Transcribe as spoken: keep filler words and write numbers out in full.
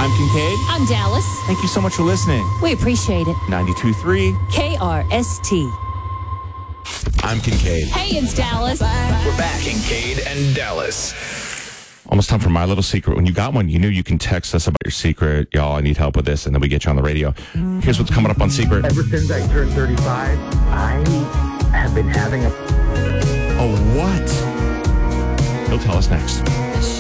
I'm Kincaid. I'm Dallas. Thank you so much for listening. We appreciate it. ninety-two point three K R S T. I'm Kincaid. Hey, it's Dallas. We're back. Kincaid and Dallas. Almost time for my little secret. When you got one, you knew you can text us about your secret. Y'all, I need help with this, and then we get you on the radio. Here's what's coming up on Secret. Ever since I turned thirty-five, I have been having a... Oh, what? He'll tell us next.